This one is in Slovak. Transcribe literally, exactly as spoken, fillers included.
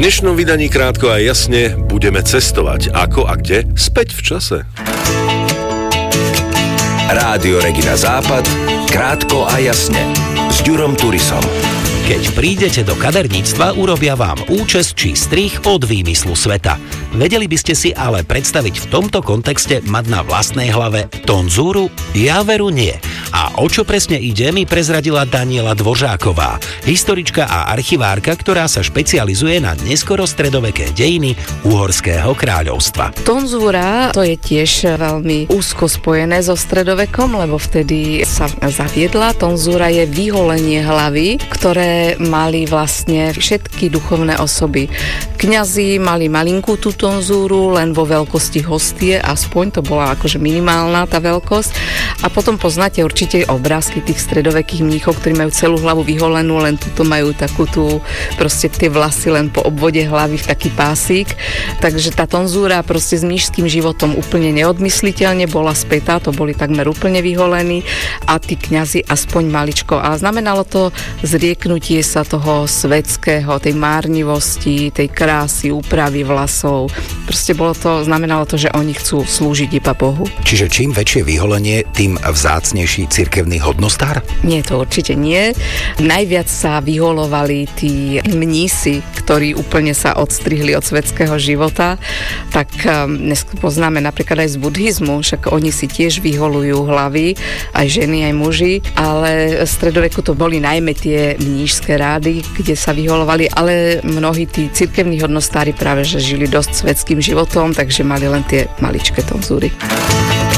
dnešnom vydaní Krátko a jasne budeme cestovať. Ako a kde? Späť v čase. Rádio Regina Západ. Krátko a jasne. S Ďurom Turisom. Keď prídete do kaderníctva, urobia vám účes či strih od výmyslu sveta. Vedeli by ste si ale predstaviť v tomto kontexte mať na vlastnej hlave tonzúru? Ja veru nie. A o čo presne ide, mi prezradila Daniela Dvořáková, historička a archivárka, ktorá sa špecializuje na neskoro stredoveké dejiny Uhorského kráľovstva. Tonzúra to je tiež veľmi úzko spojené so stredovekom, lebo vtedy sa zaviedla. Tonzúra je vyholenie hlavy, ktoré mali vlastne všetky duchovné osoby. Kňazi mali malinkú tú tonzúru, len vo veľkosti hostie, aspoň to bola akože minimálna tá veľkosť. A potom poznáte určite obrázky tých stredovekých mníchov, ktorí majú celú hlavu vyholenú, len tuto majú takú tú, proste tie vlasy len po obvode hlavy v taký pásik. Takže tá tonzúra proste s mníšským životom úplne neodmysliteľne bola spätá, to boli takmer úplne vyholení a tí kňazi aspoň maličko. A znamenalo to zrieknutie sa toho svetského, tej márnivosti, tej krásy, úpravy vlasov. Proste bolo to, znamenalo to, že oni chcú slúžiť iba Bohu. Čiže čím väčšie vyholenie, tým vzácnejší cirkevný hodnostár? Nie, to určite nie. Najviac sa vyholovali tí mnísi, ktorí úplne sa odstrihli od svetského života. Tak dnes poznáme napríklad aj z buddhizmu, však oni si tiež vyholujú hlavy, aj ženy, aj muži, ale v stredoveku to boli najmä tie mníšské rády, kde sa vyholovali, ale mnohí tí cirkevní hodnostári práve že žili dosť svetským životom, takže mali len tie maličké tonzúry.